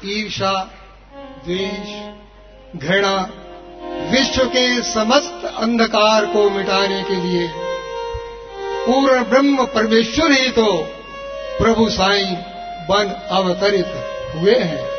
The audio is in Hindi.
ईर्षा, द्वेष, घृणा, विश्व के समस्त अंधकार को मिटाने के लिए पूर्ण ब्रह्म परमेश्वर ही तो प्रभु साईं बन अवतरित हुए हैं।